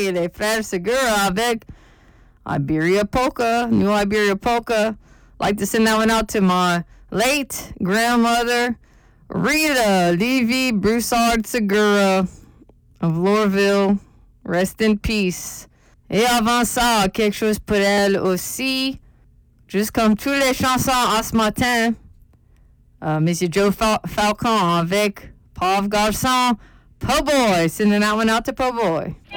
et les frères Segura avec Iberia Polka, New Iberia Polka. Like to send that one out to my late grandmother, Rita Levy Broussard Segura of Lorville. Rest in peace. Et avant ça, quelque chose pour elle aussi. Juste comme toutes les chansons en ce matin. Monsieur Joe Falcon avec Pauvre Garçon, Po Boy. Sending that one out to Po Boy.